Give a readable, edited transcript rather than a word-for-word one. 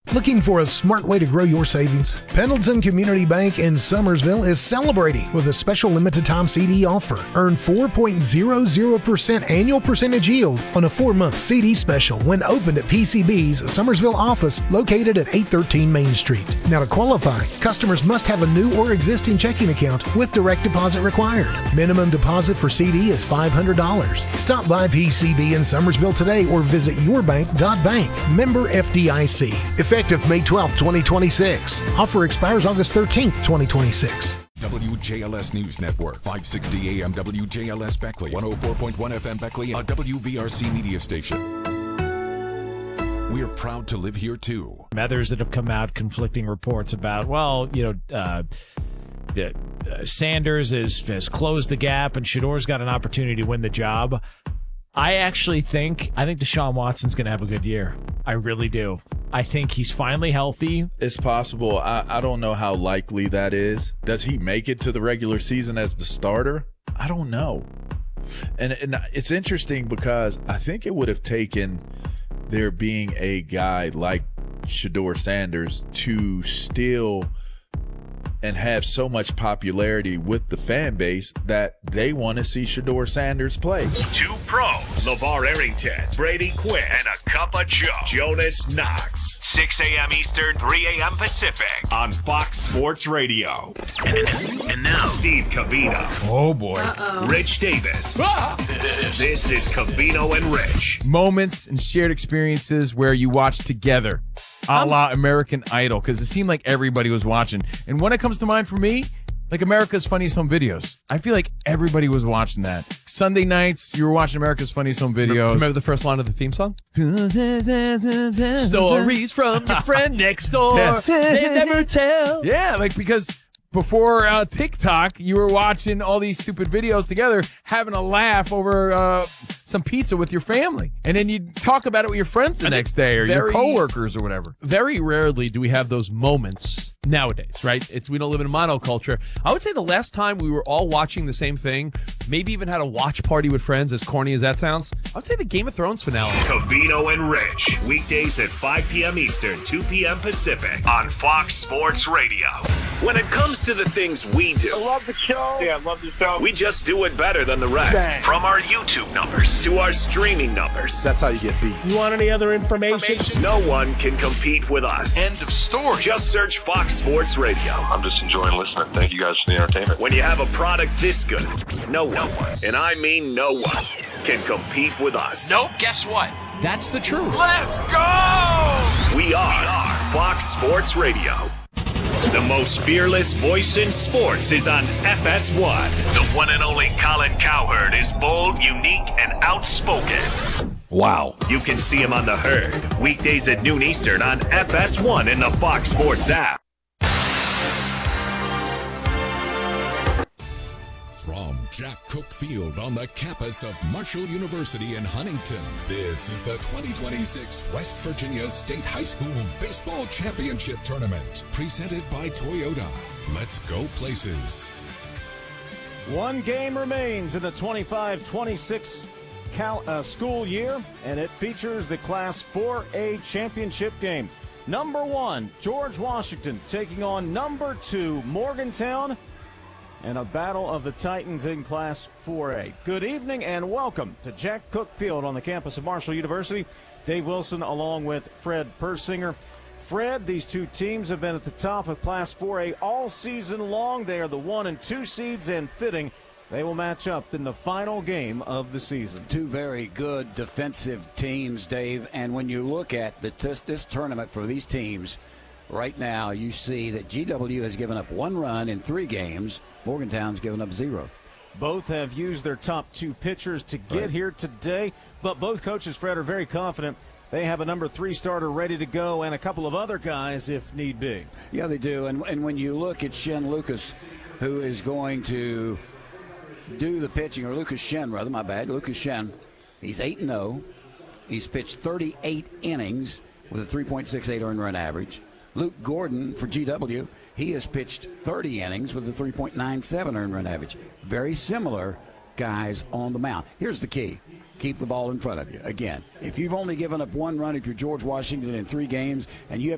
Looking for a smart way to grow your savings? Pendleton Community Bank in Summersville is celebrating with a special limited time CD offer. Earn 4.00% annual percentage yield on a 4-month CD special when opened at PCB's Summersville office located at 813 Main Street. Now to qualify, customers must have a new or existing checking account with direct deposit required. Minimum deposit for CD is $500. Stop by PCB in Summersville today or visit yourbank.bank. Member FDIC. Effective May 12, 2026. Offer expires August 13th, 2026. WJLS News Network, 560 AM WJLS Beckley, 104.1 FM Beckley, a WVRC media station. We're proud to live here, too. Others that have come out conflicting reports about, Sanders has closed the gap and Shedor's got an opportunity to win the job. I think Deshaun Watson's going to have a good year. I really do. I think he's finally healthy. It's possible. I don't know how likely that is. Does he make it to the regular season as the starter? I don't know. And it's interesting because I think it would have taken there being a guy like Shedeur Sanders to still and have so much popularity with the fan base that they want to see Shedeur Sanders play. Two pros, LeVar Arrington, Brady Quinn, and a cup of Joe, Jonas Knox. 6 a.m. Eastern, 3 a.m. Pacific on Fox Sports Radio. And now, Steve Covino. Oh, boy. Rich Davis. This is Covino and Rich. Moments and shared experiences where you watch together, a la American Idol, because it seemed like everybody was watching. And when it comes to mind for me, like America's Funniest Home Videos. I feel like everybody was watching that. Sunday nights, you were watching America's Funniest Home Videos. Remember the first line of the theme song? Stories from your friend next door. Yeah. They never tell. Yeah, because before TikTok, you were watching all these stupid videos together, having a laugh over some pizza with your family. And then you'd talk about it with your friends the next day or your coworkers or whatever. Very rarely do we have those moments nowadays, right? We don't live in a monoculture. I would say the last time we were all watching the same thing, maybe even had a watch party with friends, as corny as that sounds, I would say the Game of Thrones finale. Covino and Rich, weekdays at 5 p.m. Eastern, 2 p.m. Pacific on Fox Sports Radio. When it comes to the things we do, I love the show. Yeah, I love the show. We just do it better than the rest. Dang. From our YouTube numbers to our streaming numbers. That's how you get beat. You want any other information? No one can compete with us. End of story. Just search Fox Sports Radio. I'm just enjoying listening. Thank you guys for the entertainment. When you have a product this good, no one, and I mean no one, can compete with us. Nope, guess what? That's the truth. Let's go! We are Fox Sports Radio. The most fearless voice in sports is on FS1. The one and only Colin Cowherd is bold, unique, and outspoken. Wow. You can see him on The Herd, weekdays at noon Eastern on FS1 in the Fox Sports app. From Jack Cook Field on the campus of Marshall University in Huntington, this is the 2026 West Virginia State High School Baseball Championship Tournament, presented by Toyota. Let's go places. One game remains in the 25-26 school year, and it features the Class 4A championship game. Number 1, George Washington taking on number 2, Morgantown, and a battle of the Titans in Class 4A. Good evening and welcome to Jack Cook Field on the campus of Marshall University. Dave Wilson along with Fred Persinger. Fred, these two teams have been at the top of Class 4A all season long. They are the 1 and 2 seeds, and fitting they will match up in the final game of the season. Two very good defensive teams, Dave, and when you look at this tournament for these teams, right now you see that GW has given up 1 run in 3 games. Morgantown's given up 0. Both have used their top 2 pitchers to get here today, but both coaches, Fred, are very confident they have a number 3 starter ready to go and a couple of other guys if need be. Yeah, they do. And when you look at Shen Lucas, who is going to do the pitching, or Lucas Shen, rather, my bad, Lucas Shen, he's 8-0. He's pitched 38 innings with a 3.68 earned run average. Luke Gordon for GW, he has pitched 30 innings with a 3.97 earned run average. Very similar guys on the mound. Here's the key. Keep the ball in front of you. Again, if you've only given up 1 run, if you're George Washington in 3 games, and you have